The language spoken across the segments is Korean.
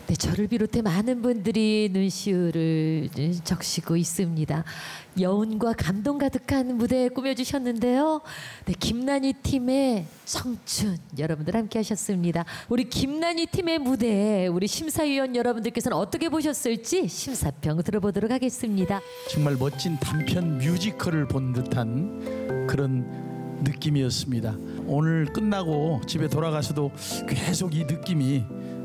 네, 저를 비롯해 많은 분들이 눈시울을 적시고 있습니다. 여운과 감동 가득한 무대 꾸며주셨는데요. 네, 김난희 팀의 청춘 여러분들 함께하셨습니다. 우리 김난희 팀의 무대 우리 심사위원 여러분들께서는 어떻게 보셨을지 심사평 들어보도록 하겠습니다. 정말 멋진 단편 뮤지컬을 본 듯한 그런 느낌이었습니다. 오늘 끝나고 집에 돌아가서도 계속 이 느낌이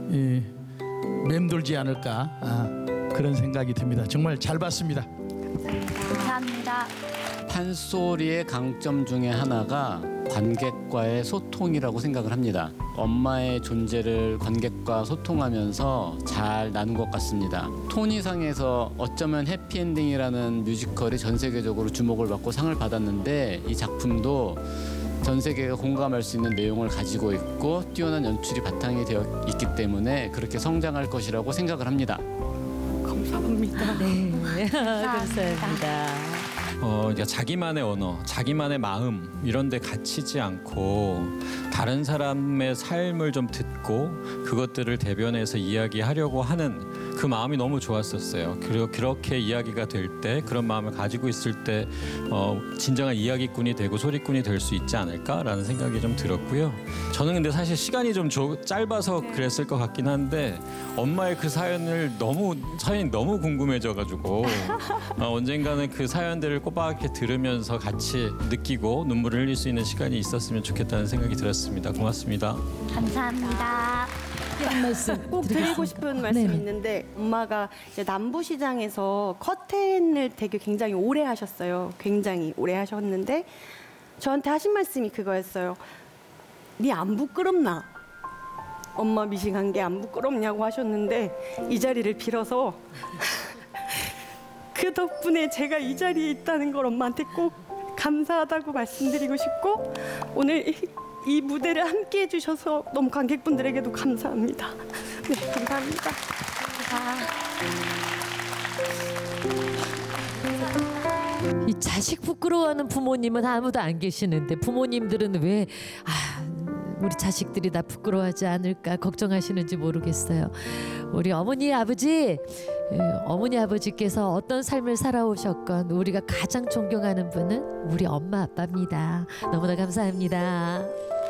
맴돌지 않을까 그런 생각이 듭니다. 정말 잘 봤습니다. 감사합니다. 판소리의 강점 중에 하나가 관객과의 소통이라고 생각을 합니다. 엄마의 존재를 관객과 소통하면서 잘 나눈 것 같습니다. 토니상에서 어쩌면 해피엔딩이라는 뮤지컬이 전 세계적으로 주목을 받고 상을 받았는데 이 작품도 전 세계가 공감할 수 있는 내용을 가지고 있고 뛰어난 연출이 바탕이 되어 있기 때문에 그렇게 성장할 것이라고 생각을 합니다. 감사합니다. 네, 감사합니다. 그러니까 자기만의 언어, 자기만의 마음 이런 데 갇히지 않고 다른 사람의 삶을 좀 듣고 그것들을 대변해서 이야기하려고 하는 그 마음이 너무 좋았었어요. 그리고 그렇게 이야기가 될 때 그런 마음을 가지고 있을 때 진정한 이야기꾼이 되고 소리꾼이 될 수 있지 않을까라는 생각이 좀 들었고요. 저는 근데 사실 시간이 좀 짧아서 그랬을 것 같긴 한데 엄마의 그 사연이 너무 궁금해져가지고 언젠가는 그 사연들을 꼬박하게 들으면서 같이 느끼고 눈물을 흘릴 수 있는 시간이 있었으면 좋겠다는 생각이 들었습니다. 고맙습니다. 감사합니다. 한 말씀 꼭 드리고 싶은 말씀이 있는데 엄마가 이제 남부시장에서 커튼을 되게 굉장히 오래 하셨어요. 굉장히 오래 하셨는데 저한테 하신 말씀이 그거였어요. 네 안 부끄럽나? 엄마 미싱한 게 안 부끄럽냐고 하셨는데 이 자리를 빌어서 그 덕분에 제가 이 자리에 있다는 걸 엄마한테 꼭 감사하다고 말씀드리고 싶고 오늘 이 무대를 함께 해주셔서 너무 관객분들에게도 감사합니다. 네, 감사합니다. 이 자식 부끄러워하는 부모님은 아무도 안 계시는데 부모님들은 왜 우리 자식들이 나 부끄러워하지 않을까 걱정하시는지 모르겠어요. 우리 어머니 아버지께서 어떤 삶을 살아오셨건 우리가 가장 존경하는 분은 우리 엄마 아빠입니다. 너무나 감사합니다.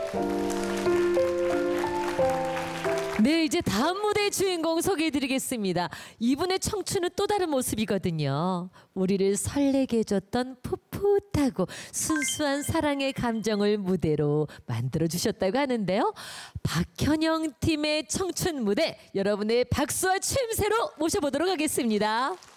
네, 이제 다음 무대의 주인공 소개해드리겠습니다. 이분의 청춘은 또 다른 모습이거든요. 우리를 설레게 해줬던 풋풋하고 순수한 사랑의 감정을 무대로 만들어주셨다고 하는데요. 박현영 팀의 청춘 무대 여러분의 박수와 추임새로 모셔보도록 하겠습니다.